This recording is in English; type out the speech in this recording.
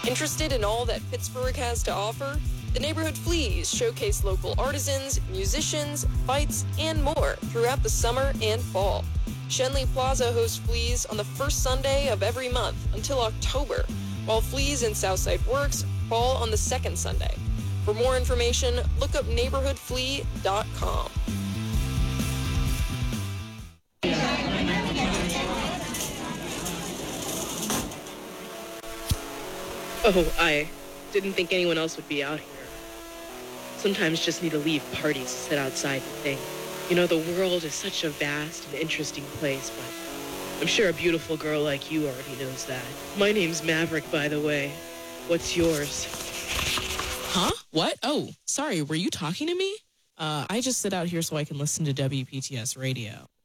Interested in all that Pittsburgh has to offer? The Neighborhood Fleas showcase local artisans, musicians, fights, and more throughout the summer and fall. Shenley Plaza hosts Fleas on the first Sunday of every month until October, while Fleas in Southside Works fall on the second Sunday. For more information, look up neighborhoodflea.com. Oh, I didn't think anyone else would be out here. Sometimes just need to leave parties to sit outside and think. You know, the world is such a vast and interesting place, but I'm sure a beautiful girl like you already knows that. My name's Maverick, by the way. What's yours? Huh? What? Oh, sorry, were you talking to me? I just sit out here so I can listen to WPTS radio.